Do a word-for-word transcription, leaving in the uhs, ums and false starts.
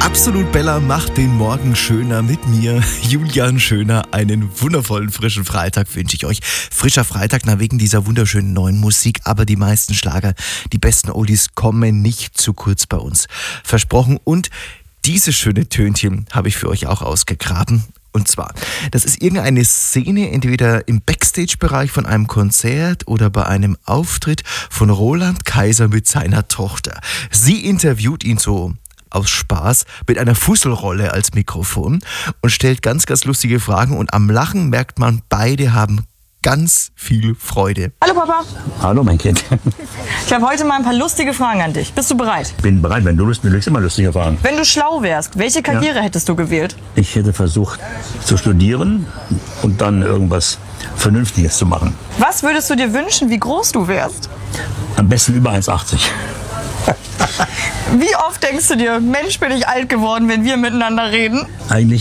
Absolut Bella macht den Morgen schöner mit mir, Julian Schöner. Einen wundervollen, frischen Freitag wünsche ich euch. Frischer Freitag, na wegen dieser wunderschönen neuen Musik, aber die meisten Schlager, die besten Oldies kommen nicht zu kurz bei uns. Versprochen. Und dieses schöne Tönchen habe ich für euch auch ausgegraben. Und zwar, das ist irgendeine Szene, entweder im Backstage-Bereich von einem Konzert oder bei einem Auftritt von Roland Kaiser mit seiner Tochter. Sie interviewt ihn so aus Spaß mit einer Fusselrolle als Mikrofon und stellt ganz, ganz lustige Fragen. Und am Lachen merkt man, beide haben ganz viel Freude. Hallo Papa. Hallo mein Kind. Ich habe heute mal ein paar lustige Fragen an dich. Bist du bereit? Bin bereit, wenn du Lust bist, immer lustige Fragen. Wenn du schlau wärst, welche Karriere Ja. hättest du gewählt? Ich hätte versucht zu studieren und dann irgendwas Vernünftiges zu machen. Was würdest du dir wünschen, wie groß du wärst? Am besten über eins Komma achtzig. Wie oft denkst du dir, Mensch, bin ich alt geworden, wenn wir miteinander reden? Eigentlich